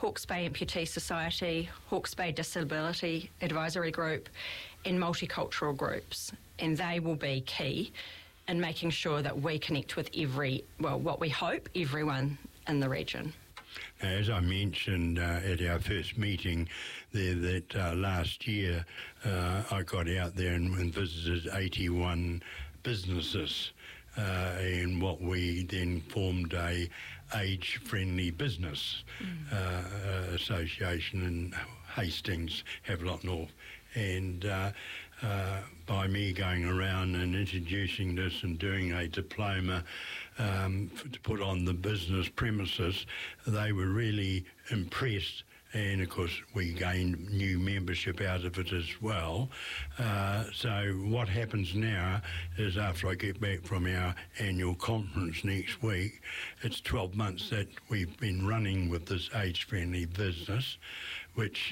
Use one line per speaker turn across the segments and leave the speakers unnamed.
Hawke's Bay Amputee Society, Hawke's Bay Disability Advisory Group, and multicultural groups. And they will be key in making sure that we connect with what we hope, everyone in the region.
As I mentioned at our first meeting there that last year I got out there and visited 81 businesses and what we then formed a age-friendly business association in Hastings, Havelock North. And by me going around and introducing this and doing a diploma to put on the business premises, they were really impressed. And, of course, we gained new membership out of it as well. So what happens now is after I get back from our annual conference next week, it's 12 months that we've been running with this age-friendly business, which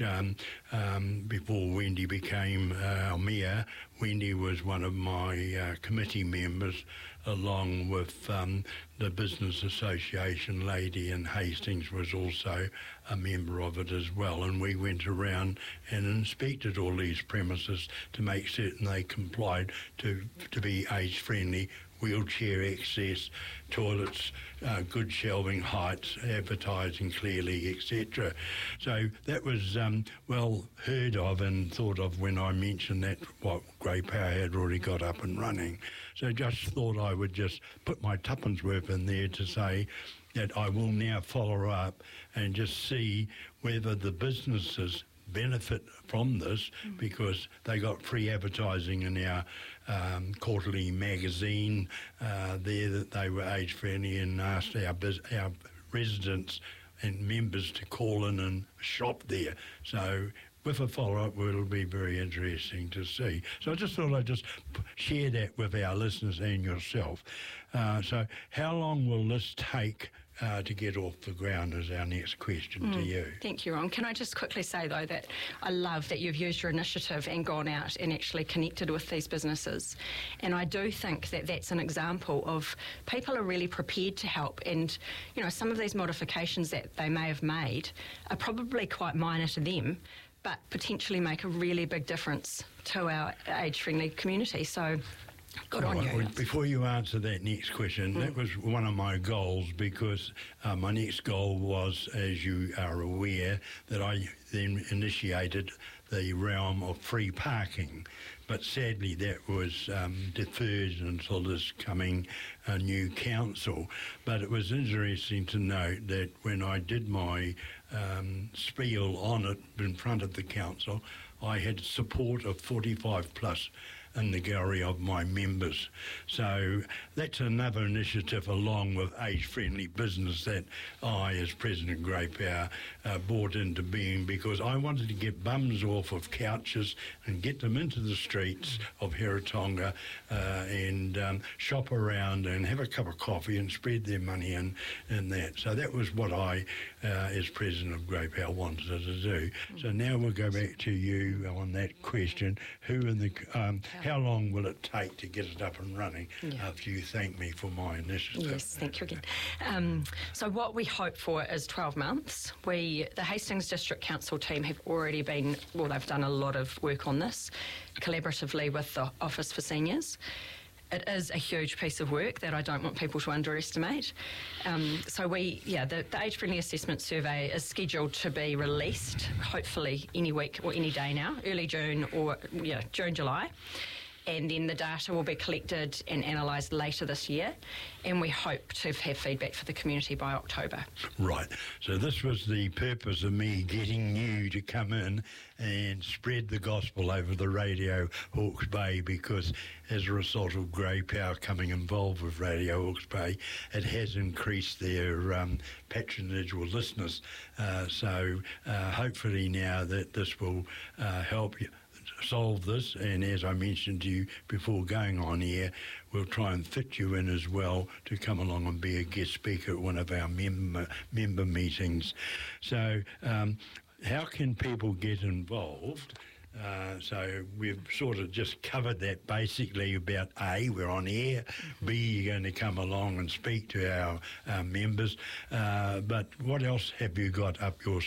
before Wendy became our mayor, Wendy was one of my committee members, along with the Business Association lady, and Hastings was also a member of it as well. And we went around and inspected all these premises to make certain they complied to be age-friendly, wheelchair access, toilets, good shelving heights, advertising clearly, etc. So that was well heard of and thought of when I mentioned that what Grey Power had already got up and running. So just thought I would just put my tuppence worth in there to say that I will now follow up and just see whether the businesses benefit from this, because they got free advertising in our quarterly magazine there that they were age friendly, and asked our residents and members to call in and shop there. So with a follow-up, it'll be very interesting to see. So I just thought I'd just share that with our listeners and yourself. So how long will this take to get off the ground is our next question to you.
Thank you, Ron. Can I just quickly say, though, that I love that you've used your initiative and gone out and actually connected with these businesses. And I do think that that's an example of people are really prepared to help. And, you know, some of these modifications that they may have made are probably quite minor to them, but potentially make a really big difference to our age-friendly community. So good on you.
Before you answer that next question, that was one of my goals, because my next goal was, as you are aware, that I then initiated the realm of free parking. But sadly that was deferred until this coming new council. But it was interesting to note that when I did my spiel on it in front of the council, I had support of 45 plus in the gallery of my members. So that's another initiative along with age-friendly business that I, as President of Grey Power, brought into being, because I wanted to get bums off of couches and get them into the streets of Heretaunga and shop around and have a cup of coffee and spread their money in that. So that was what I, as President of Grey Power, wanted to do. So now we'll go back to you on that question. How long will it take to get it up and running after you thank me for my initiative?
Yes, thank you again. So what we hope for is 12 months. The Hastings District Council team have already they've done a lot of work on this, collaboratively with the Office for Seniors. It is a huge piece of work that I don't want people to underestimate. So the age-friendly assessment survey is scheduled to be released, hopefully any week or any day now, early June or June, July. And then the data will be collected and analysed later this year, and we hope to have feedback for the community by October.
Right. So this was the purpose of me getting you to come in and spread the gospel over the radio Hawke's Bay, because as a result of Grey Power coming involved with Radio Hawke's Bay, it has increased their patronage or listeners. So hopefully now that this will help you solve this, and as I mentioned to you before going on air, we'll try and fit you in as well to come along and be a guest speaker at one of our member meetings. So how can people get involved? So we've sort of just covered that basically about A, we're on air, B, you're going to come along and speak to our members, but what else have you got up your